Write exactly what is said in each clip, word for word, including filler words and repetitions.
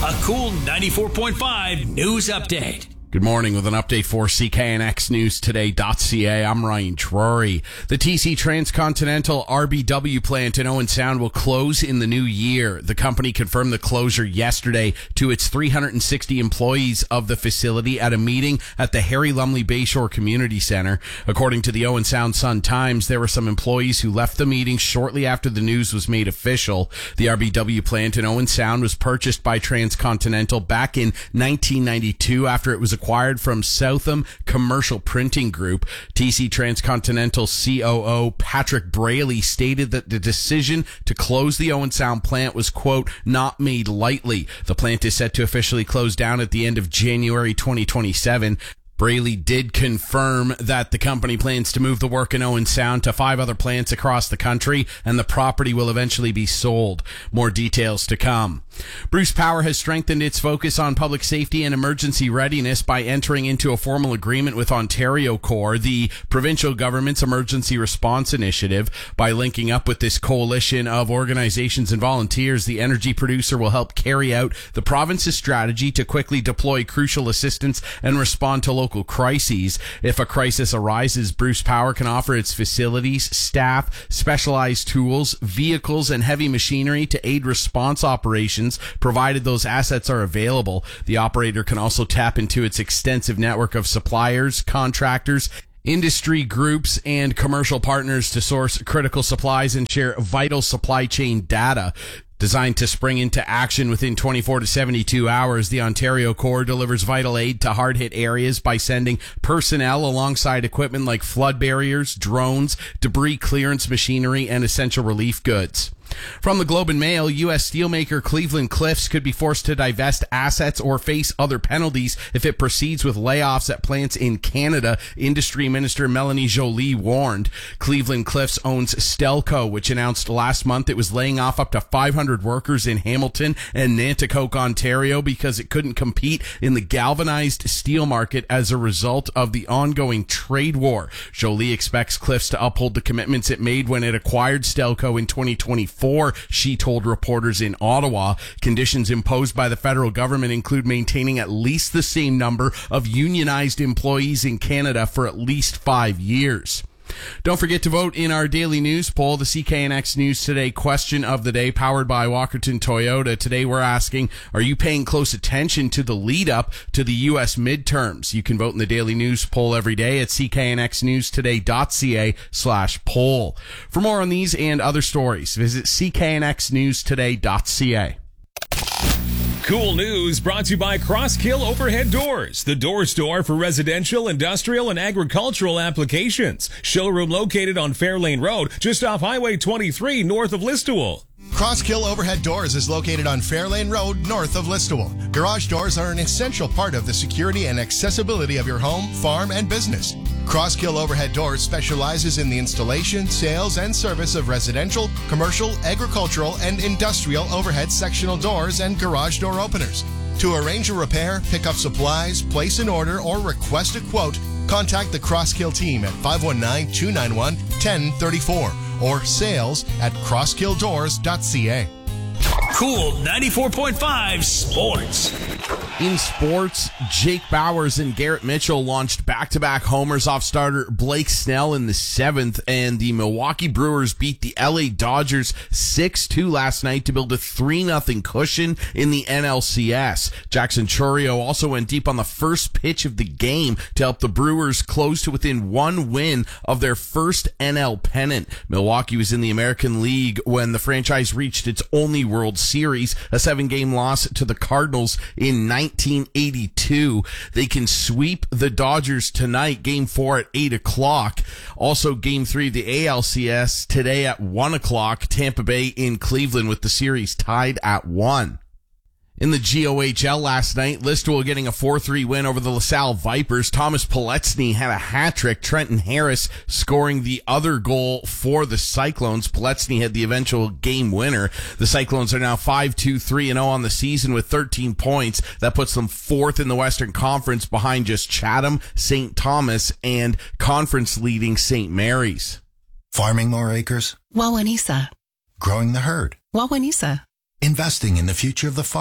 A Cool ninety-four point five news update. Good morning with an update for C K N X News Today.ca. I'm Ryan Drury. The T C Transcontinental R B W plant in Owen Sound will close in the new year. The company confirmed the closure yesterday to its three hundred sixty employees of the facility at a meeting at the Harry Lumley Bayshore Community Center. According to the Owen Sound Sun-Times, there were some employees who left the meeting shortly after the news was made official. The R B W plant in Owen Sound was purchased by Transcontinental back in nineteen ninety-two after it was acquired from Southam Commercial Printing Group. T C Transcontinental C O O Patrick Braley stated that the decision to close the Owen Sound plant was, quote, not made lightly. The plant is set to officially close down at the end of January twenty twenty-seven. Braley did confirm that the company plans to move the work in Owen Sound to five other plants across the country, and the property will eventually be sold. More details to come. Bruce Power has strengthened its focus on public safety and emergency readiness by entering into a formal agreement with Ontario Corps, the provincial government's emergency response initiative. By linking up with this coalition of organizations and volunteers, the energy producer will help carry out the province's strategy to quickly deploy crucial assistance and respond to local crises. If a crisis arises, Bruce Power can offer its facilities, staff, specialized tools, vehicles, and heavy machinery to aid response operations, provided those assets are available. The operator can also tap into its extensive network of suppliers, contractors, industry groups, and commercial partners to source critical supplies and share vital supply chain data. Designed to spring into action within twenty-four to seventy-two hours, the Ontario Corps delivers vital aid to hard-hit areas by sending personnel alongside equipment like flood barriers, drones, debris clearance machinery, and essential relief goods. From the Globe and Mail, U S steelmaker Cleveland-Cliffs could be forced to divest assets or face other penalties if it proceeds with layoffs at plants in Canada, Industry Minister Melanie Joly warned. Cleveland-Cliffs owns Stelco, which announced last month it was laying off up to five hundred workers in Hamilton and Nanticoke, Ontario, because it couldn't compete in the galvanized steel market as a result of the ongoing trade war. Joly expects Cliffs to uphold the commitments it made when it acquired Stelco in twenty twenty-four. She told reporters in Ottawa. Conditions imposed by the federal government include maintaining at least the same number of unionized employees in Canada for at least five years. Don't forget to vote in our daily news poll, the C K N X News Today question of the day, powered by Walkerton Toyota. Today we're asking, are you paying close attention to the lead up to the U S midterms? You can vote in the daily news poll every day at C K N X News Today.ca slash poll. For more on these and other stories, visit C K N X News Today.ca. Cool news brought to you by Crosskill Overhead Doors, the door store for residential, industrial, and agricultural applications. Showroom located on Fairlane Road, just off Highway twenty-three, north of Listowel. Crosskill Overhead Doors is located on Fairlane Road, north of Listowel. Garage doors are an essential part of the security and accessibility of your home, farm, and business. Crosskill Overhead Doors specializes in the installation, sales, and service of residential, commercial, agricultural, and industrial overhead sectional doors and garage door openers. To arrange a repair, pick up supplies, place an order, or request a quote, contact the Crosskill team at five one nine, two nine one, one zero three four or sales at crosskill doors dot c a. Cool ninety-four point five Sports. In sports, Jake Bowers and Garrett Mitchell launched back-to-back homers off starter Blake Snell in the seventh, and the Milwaukee Brewers beat the L A Dodgers six two last night to build a three nothing cushion in the N L C S. Jackson Chourio also went deep on the first pitch of the game to help the Brewers close to within one win of their first N L pennant. Milwaukee was in the American League when the franchise reached its only World Series, a seven-game loss to the Cardinals in nineteen eighty-two. They can sweep the Dodgers tonight, game four at eight o'clock. Also, game three of the A L C S today at one o'clock. Tampa Bay in Cleveland with the series tied at one. In the G O H L last night, Listowel getting a four three win over the LaSalle Vipers. Thomas Poletsny had a hat-trick. Trenton Harris scoring the other goal for the Cyclones. Poletsny had the eventual game winner. The Cyclones are now five two, three and oh on the season with thirteen points. That puts them fourth in the Western Conference behind just Chatham, Saint Thomas, and conference-leading Saint Mary's. Farming more acres? Wawanesa. Growing the herd? Wawanesa. Investing in the future of the farm?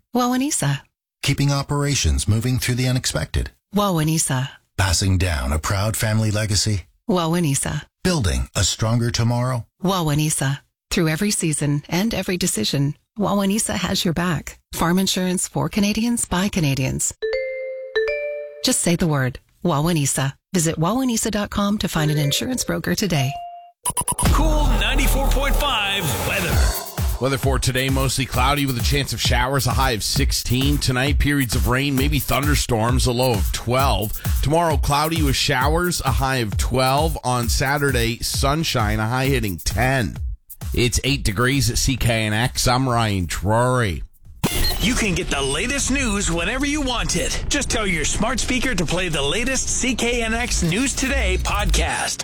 Wawanesa. Keeping operations moving through the unexpected. Wawanesa. Passing down a proud family legacy. Wawanesa. Building a stronger tomorrow. Wawanesa. Through every season and every decision, Wawanesa has your back. Farm insurance for Canadians by Canadians. Just say the word, Wawanesa. Visit wawanesa dot com to find an insurance broker today. Cool ninety-four point five weather. Weather for today, mostly cloudy with a chance of showers, a high of sixteen. Tonight, periods of rain, maybe thunderstorms, a low of twelve. Tomorrow, cloudy with showers, a high of twelve. On Saturday, sunshine, a high hitting ten. It's eight degrees at C K N X. I'm Ryan Drury. You can get the latest news whenever you want it. Just tell your smart speaker to play the latest C K N X News Today podcast.